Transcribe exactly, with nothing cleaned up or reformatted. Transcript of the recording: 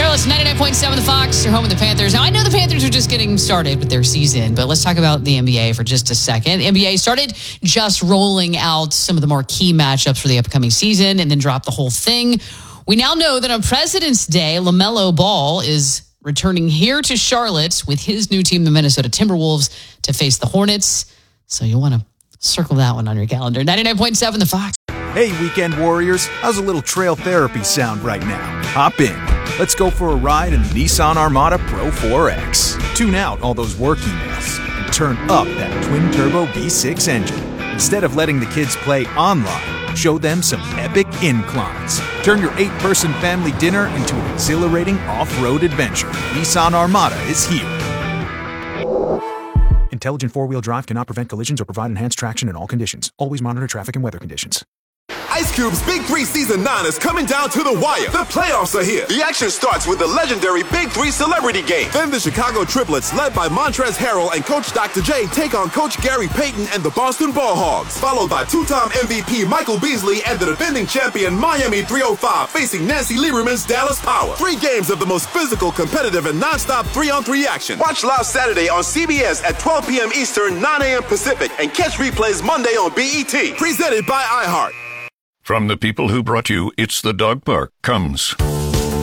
Charlotte's ninety-nine point seven The Fox, your home of the Panthers. Now, I know the Panthers are just getting started with their season, but let's talk about the N B A for just a second. N B A started just rolling out some of the more key matchups for the upcoming season and then dropped the whole thing. We now know that on President's Day, LaMelo Ball is returning here to Charlotte with his new team, the Minnesota Timberwolves, to face the Hornets. So you'll want to circle that one on your calendar. ninety-nine point seven The Fox. Hey, weekend warriors. How's a little trail therapy sound right now? Hop in. Let's go for a ride in the Nissan Armada Pro four X. Tune out all those work emails and turn up that twin-turbo V six engine. Instead of letting the kids play online, show them some epic inclines. Turn your eight-person family dinner into an exhilarating off-road adventure. Nissan Armada is here. Intelligent four-wheel drive cannot prevent collisions or provide enhanced traction in all conditions. Always monitor traffic and weather conditions. Ice Cube's Big Three Season nine is coming down to the wire. The playoffs are here. The action starts with the legendary Big Three Celebrity Game. Then the Chicago Triplets, led by Montrezl Harrell and Coach Doctor J, take on Coach Gary Payton and the Boston Ball Hogs. Followed by two-time M V P Michael Beasley and the defending champion Miami three oh five facing Nancy Lieberman's Dallas Power. Three games of the most physical, competitive, and non-stop three-on-three action. Watch live Saturday on C B S at twelve p.m. Eastern, nine a.m. Pacific, and catch replays Monday on B E T. Presented by iHeart. From the people who brought you It's the Dog Park comes